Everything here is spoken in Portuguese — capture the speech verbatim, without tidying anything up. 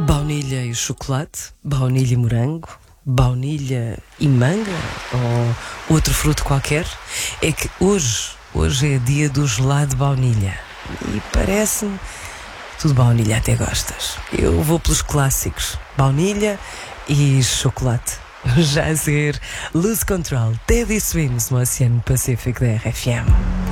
Baunilha e chocolate, baunilha e morango, baunilha e manga ou outro fruto qualquer. É que hoje, hoje é dia do gelado de baunilha e parece-me tudo baunilha até gostas. Eu vou pelos clássicos, baunilha e chocolate. Já a seguir, Lose Control, Teddy Swims no Oceano Pacífico da R F M.